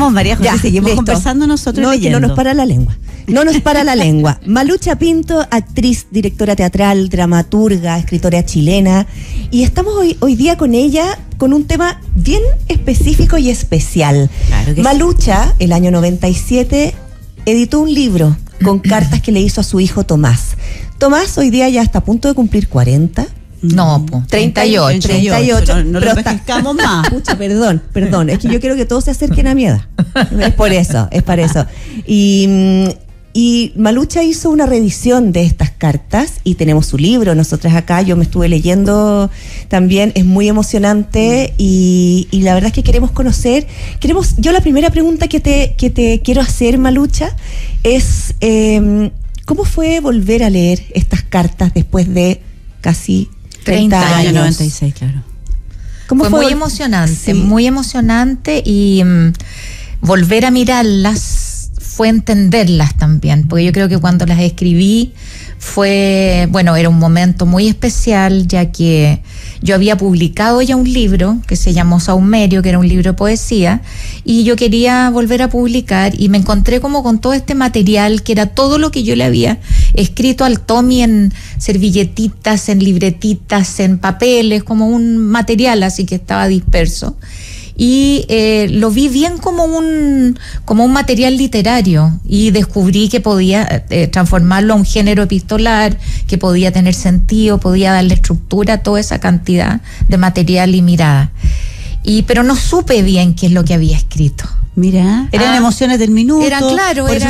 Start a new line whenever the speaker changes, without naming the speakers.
Vamos, María José,
Ya,
seguimos
listo.
conversando nosotros
No,
leyendo.
que no nos para la lengua. No nos para la lengua. Malucha Pinto, actriz, directora teatral, dramaturga, escritora chilena. Y estamos hoy día con ella con un tema bien específico y especial.
Claro que
Malucha, el año 97, editó un libro con cartas que le hizo a su hijo Tomás. Tomás hoy día ya está a punto de cumplir 40.
No, 38.
38.
No
pero
envejezcamos más.
Pucha, perdón. Es que yo quiero que todos se acerquen a mi edad. Es para eso. Y Malucha hizo una revisión de estas cartas y tenemos su libro. Nosotras acá, yo me estuve leyendo también, es muy emocionante y la verdad es que queremos conocer. Yo la primera pregunta que te quiero hacer, Malucha, es ¿cómo fue volver a leer estas cartas después de casi 30 años?
96, claro.
¿Cómo
Fue muy emocionante,
Sí.
muy emocionante y volver a mirarlas fue entenderlas también, porque yo creo que cuando las escribí era un momento muy especial, ya que yo había publicado ya un libro que se llamó Saumerio, que era un libro de poesía, y yo quería volver a publicar y me encontré como con todo este material que era todo lo que yo le había escrito al Tommy en servilletitas, en libretitas, en papeles, como un material así que estaba disperso. Y lo vi bien como un material literario y descubrí que podía transformarlo a un género epistolar, que podía tener sentido, podía darle estructura a toda esa cantidad de material y mirada. Pero no supe bien qué es lo que había escrito.
Mira, eran emociones del minuto.
Era claro,
por eso